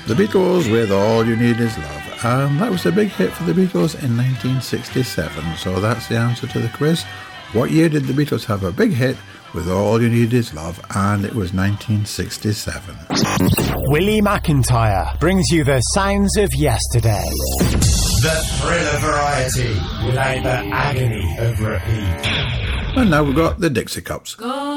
The Beatles with All You Need Is Love. That was a big hit for the Beatles in 1967, so that's the answer to the quiz. What year did the Beatles have a big hit with All You Need Is Love? And it was 1967. Willie McIntyre brings you the sounds of yesterday. The thrill of variety without the agony of repeat. And now we've got the Dixie Cups. Go